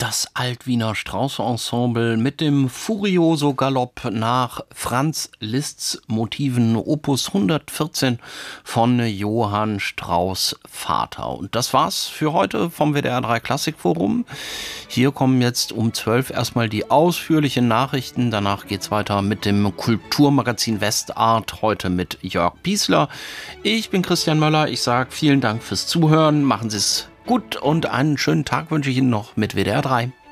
Das Alt-Wiener Strauß-Ensemble mit dem Furioso-Galopp nach Franz Liszt's Motiven Opus 114 von Johann Strauß Vater. Und das war's für heute vom WDR 3 Klassikforum. Hier kommen jetzt um 12 erstmal die ausführlichen Nachrichten. Danach geht's weiter mit dem Kulturmagazin Westart, heute mit Jörg Piesler. Ich bin Christian Möller. Ich sage vielen Dank fürs Zuhören. Machen Sie es gut und einen schönen Tag wünsche ich Ihnen noch mit WDR 3.